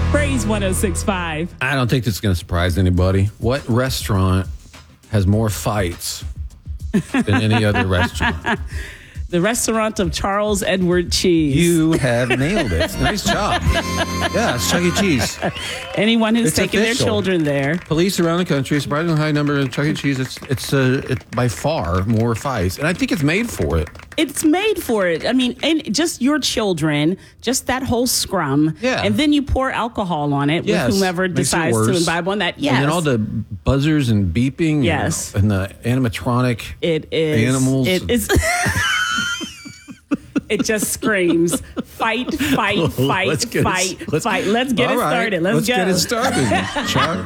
Praise 106.5. I don't think this is going to surprise anybody. What restaurant has more fights than any other restaurant? The restaurant of Charles Edward Cheese. You have nailed it. Nice job. Yeah, it's Chuck E. Cheese. Anyone who's It's taken official. their children there. Police around the country, surprisingly high number of Chuck E. Cheese. It's by far more fights, and I think it's made for it. It's made for it. I mean, and just your children, just that whole scrum. Yeah. And then you pour alcohol on it Yes. with whomever Makes it decides to worse. imbibe on that. Yes. And then all the buzzers and beeping. Yes. And the animatronic It is. animals. It is. It just screams, fight, fight, fight, Let's get it- fight, let's- fight. Let's get all it right, started. Let's go. get it started, Chuck.